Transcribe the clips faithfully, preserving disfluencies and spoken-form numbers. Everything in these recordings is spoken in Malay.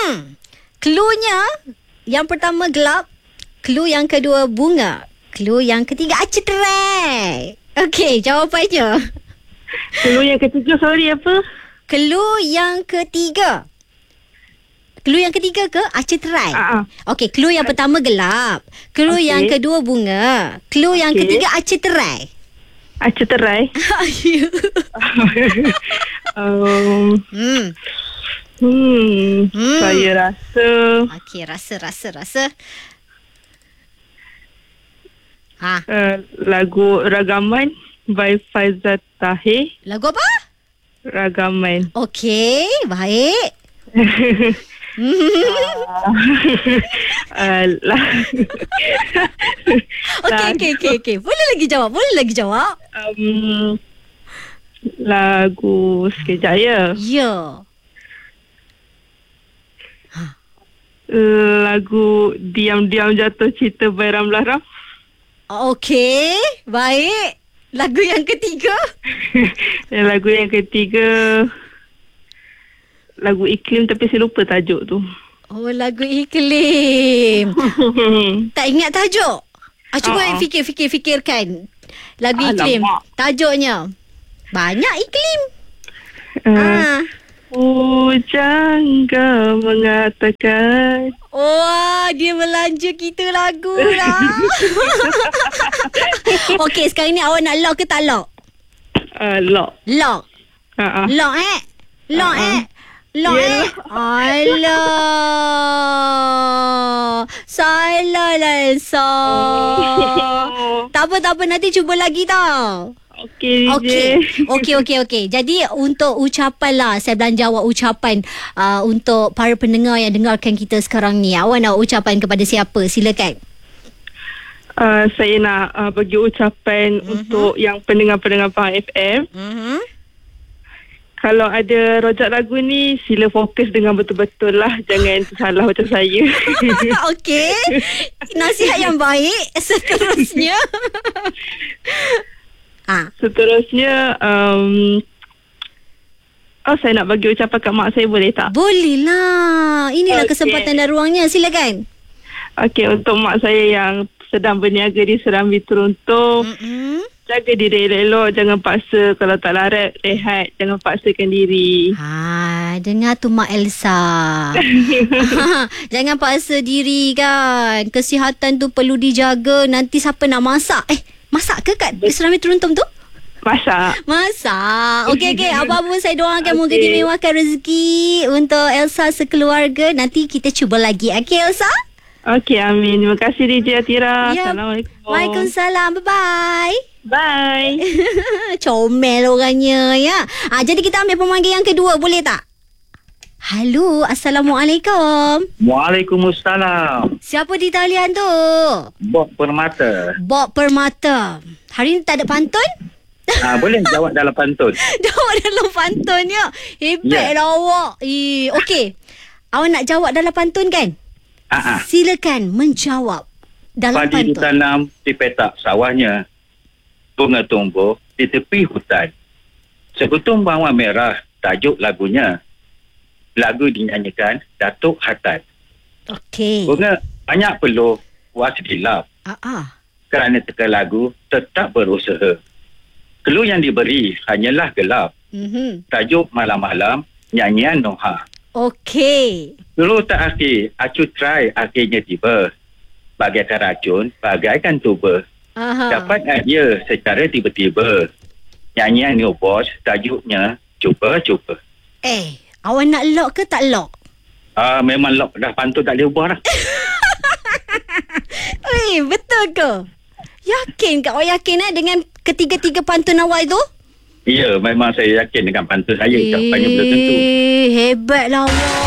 Hmm. Cluenya yang pertama gelap, clue yang kedua bunga, clue yang ketiga aceterai. Okey, jawapannya. Clue yang ketiga, sorry apa? Clue yang ketiga. Clue yang ketiga ke aceterai? Uh-uh. Okey, clue yang pertama gelap, clue Okay. yang kedua bunga, clue yang Okay. ketiga aceterai. Aceterai. um, hmm. hmm, Hmm. Saya rasa Okey, rasa rasa rasa. Ha, uh, lagu Ragaman by Faizat Tahir. lagu apa? Ragaman. Okey, baik. uh, lah. Okey, okey, okey, okey. Boleh lagi jawab, boleh lagi jawab. Um, lagu sekejap ya. Ya. Lagu Diam-Diam Jatuh Cinta by Ramlah Ram. Okey, baik. Lagu yang ketiga? Dan lagu yang ketiga, lagu Iklim, tapi saya lupa tajuk tu. Oh, lagu Iklim. Tak ingat tajuk? Ah, cuba Uh-uh. fikir, fikir, fikirkan. Lagu Iklim. Alamak. Tajuknya. Banyak iklim. Uh, Ah. Pujangga mengatakan. Wah, dia belanja kita lagu lah. Okey, sekarang ni awak nak lock ke tak lock? Uh, lock. Lock. Uh-uh. Lock eh? Lock Uh-uh. eh? Lock eh? Alah. Salah lah Elsa. Oh. Tak apa, tak apa. Nanti cuba lagi tau. Okey, D J. Okey. Okey, okey, okey. Jadi untuk ucapan lah, saya belanja awak ucapan uh, untuk para pendengar yang dengarkan kita sekarang ni. Awak nak ucapan kepada siapa? Silakan. Uh, saya nak uh, bagi ucapan Mhm. untuk yang pendengar-pendengar Pahang F M. Mhm. Kalau ada rojak lagu ni, sila fokus dengan betul-betul lah. Jangan tersalah macam saya. Okey. Nasihat yang baik. Seterusnya. Ah. Seterusnya, um, oh saya nak bagi ucapan kat mak saya, boleh tak? Boleh lah. Inilah Okey. kesempatan dan ruangnya. Silakan. Okey, untuk mak saya yang sedang berniaga di Serambi Teruntum, Mm-mm. jaga diri elok-elok. Jangan paksa. Kalau tak larat, rehat. Jangan paksakan diri. Ha, dengar tu Mak Elsa. Jangan paksa diri kan. Kesihatan tu perlu dijaga. Nanti siapa nak masak? Eh, masak ke kat Serambi Teruntum tu? Masak. Masak. Okey, okey. Apa-apa saya doakan Okey. moga dimewahkan rezeki untuk Elsa sekeluarga. Nanti kita cuba lagi. Okey, Elsa? Okey, amin. Terima kasih D J Atira. Ya. Assalamualaikum. Waalaikumsalam. Bye-bye. Bye. Comel orangnya ya. Ah, jadi kita ambil pemanggil yang kedua, boleh tak? Halo, Assalamualaikum. Waalaikumsalam. Siapa di talian tu? Bob Permata. Bob Permata. Hari ni tak ada pantun? Ah, boleh jawab dalam pantun. Jawab dalam pantun ya. Hebat Ya. lah awak. Eh, okey. Awak nak jawab dalam pantun kan? Ah, ah. Silakan menjawab dalam Padi pantun. ditanam di petak sawahnya. Bunga tumbuh di tepi hutan. Sekutung bawang merah, tajuk lagunya. Lagu dinyanyikan Datuk Hatan. Okey. Bunga banyak peluh, puas dilap. Ah ah. Kerana teka lagu tetap berusaha. Clue yang diberi hanyalah gelap. Mhm. Tajuk malam-malam, nyanyian Noha. Okey. Dulu tak akhir, acu try akhirnya tiba. Bagaikan racun, bagaikan tuba. Aha. Dapat idea secara tiba-tiba. Nyanyian New Boss, tajuknya Cuba-Cuba. Eh, awak nak lock ke tak lock? Ah, memang lock dah, pantun tak boleh ubah dah. Eh, betul ke? Yakin ke? Awak yakin eh dengan ketiga-tiga pantun awak itu? Ya, memang saya yakin dengan pantun saya. Ucapannya belum tentu. Eh, hebatlah awak.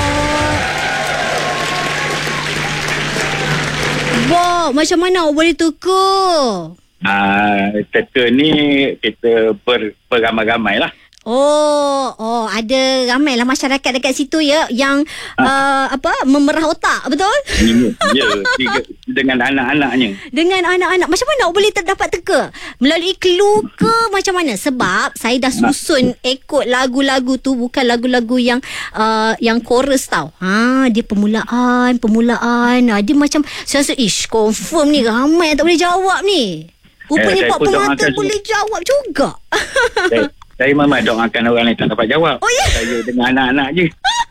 Bob, macam mana awak boleh tukar? Ah, teka ni kita ber, beramai-ramai lah. Oh, oh, ada ramailah masyarakat dekat situ ya yang uh, apa memerah otak, betul? Ya, tiga, dengan anak-anaknya. Dengan anak-anak. Macam mana awak boleh terdapat teka? Melalui clue ke macam mana? Sebab saya dah susun ikut lagu-lagu tu, bukan lagu-lagu yang uh, yang chorus tau. Ha, dia permulaan, permulaan. Ha, dia macam saya rasa ish, confirm ni ramai yang tak boleh jawab ni. Rupanya Eh, Pak saya pun Pengantin doakan boleh jawab juga. Saya, saya memang doakan orang lain tak dapat jawab. Oh, ya? Saya dengan anak-anak je.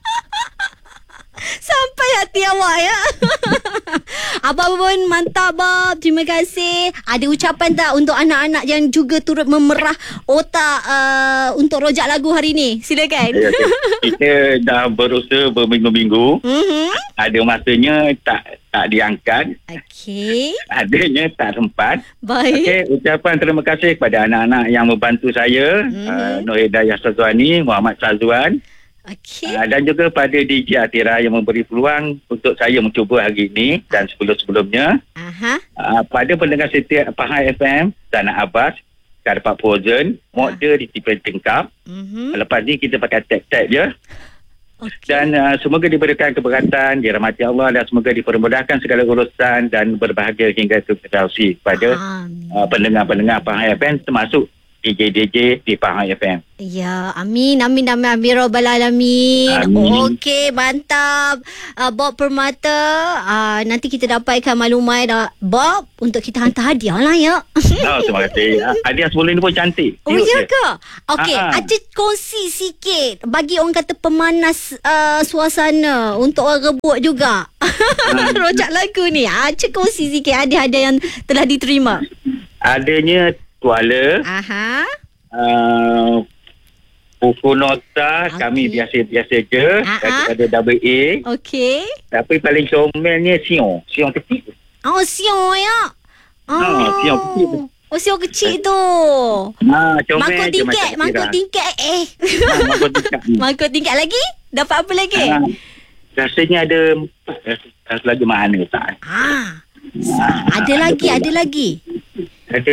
Sampai hati awak ya. Abang pun mantap, Bob. Terima kasih. Ada ucapan tak untuk anak-anak yang juga turut memerah otak uh, untuk rojak lagu hari ni? Silakan. Ya, kita dah berusaha berminggu-minggu. Mm-hmm. Ada masanya tak tak diangkat. Okey. Adanya tak sempat. Baik. Okey, ucapan terima kasih kepada anak-anak yang membantu saya. Mhm. Uh, Nur Hidayah Sazwani, Muhammad Sazwan. Okey. Uh, dan juga pada D J Atira yang memberi peluang untuk saya mencuba hari ini dan sebelum-sebelumnya. Aha. Uh, pada pendengar setia Pahang F M, Dana Abbas, Karpak Frozen, Mokda di Tipen Tengkap. Mhm. Lepas ni kita pakai tag-tag je. Okey. Dan uh, semoga diberikan keberkatan, dirahmati Allah dan semoga dipermudahkan segala urusan dan berbahagia hingga ke generasi kepada Amin. uh, pendengar-pendengar Pahang F M termasuk D J D J di Pahang F M. Ya, amin, amin, amin, amin, Rabbal Alamin. Amin. Okey, mantap. Uh, Bob Permata, uh, nanti kita dapatkan maklumat uh, Bob untuk kita hantar hadiah lah ya. Oh, terima kasih. Uh, hadiah sebelum ni pun cantik. Oh, Tengok ya je. ke? Okey, Ah, ah. ada kongsi sikit bagi orang kata pemanas uh, suasana untuk orang rebut juga. Rojak lagu ni. Ah, cik kongsi sikit hadiah-hadiah yang telah diterima. Adanya tuala, Aha. uh, buku nota, Okey. kami biasa-biasa je. Ah, ah. Daripada double A. Okey. Tapi paling comelnya siong. Siong kecil. Oh, siong ya. Oh. Ah, siong kecil. Oh, siong kecil tu. Ha, comel Mangkuk je macam tingkat, mangkuk Atira. tingkat eh. Ha, mangkuk tingkat. Mangkuk tingkat lagi? Dapat apa lagi? Ha, rasanya ada rasa, rasa lagu mana tak? Ah. Ha, Ada lagi, pula. ada lagi. Ada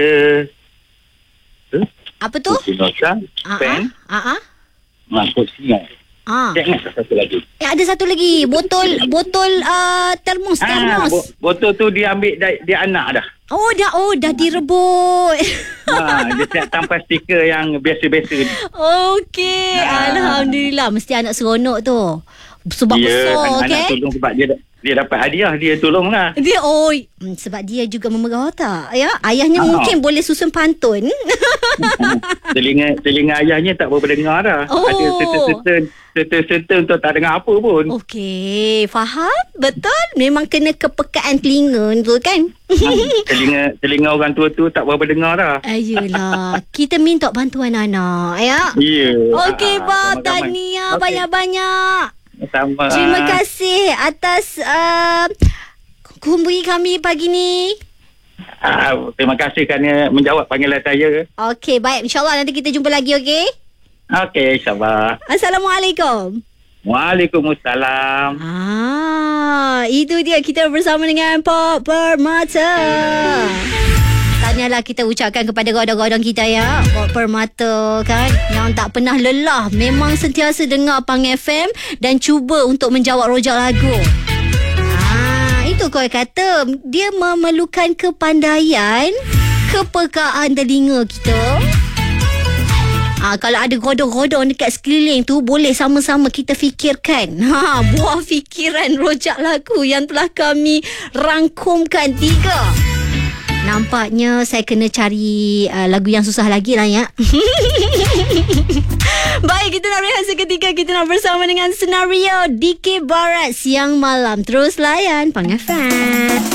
Apa tu? buku nota, Ah, pen, ah, ah. mangkuk siong. Ah. Tak ingat satu lagi. Eh, ada satu lagi. Botol botol uh, termos, Ah, termos. bo- botol tu dia ambil dia, dia anak dah. Oh, dah oh dah direbut. Ha, dia tak tanpa stiker yang biasa-biasa ni. Okey, Ah. alhamdulillah, mesti anak seronok tu. Sebab Ya, besar, anak-anak okey. tolong sebab dia dia dapat hadiah, dia tolong lah. Dia oh hmm, sebab dia juga memerah otak ya. Ayahnya Ah. mungkin boleh susun pantun. telinga telinga ayahnya tak berapa dengar dah. Oh. Ada serta-serta serta-serta untuk tak dengar apa pun. Okey, faham? Betul? Memang kena kepekaan telinga tu kan? telinga telinga orang tua tu tak berapa dengar dah. Ayolah, kita minta bantuan anak ya. Ya. Okey, Ah, Bob, ramai-ramai. tahniah Okey. banyak-banyak. Sama. Terima kasih atas uh, kumbui kami pagi ni. Ah, terima kasih kerana menjawab panggilan saya. Okey, baik. InsyaAllah nanti kita jumpa lagi, okey? Okey, insyaAllah. Assalamualaikum. Waalaikumsalam. Ah, itu dia kita bersama dengan Bob Permata. Tahniahlah kita ucapkan kepada godong-godong kita ya, Bob Permata kan, yang tak pernah lelah, memang sentiasa dengar Pang F M dan cuba untuk menjawab rojak lagu. Ah, itu kau kata dia memerlukan kepandaian, kepekaan telinga kita. Ah, kalau ada godong-godong dekat sekeliling tu, boleh sama-sama kita fikirkan. Ha, buah fikiran rojak lagu yang telah kami rangkumkan tiga. Nampaknya saya kena cari uh, lagu yang susah lagi lah ya. Baik, kita nak rehat seketika. Kita nak bersama dengan senario D K Barat Siang Malam. Terus layan Pang F M.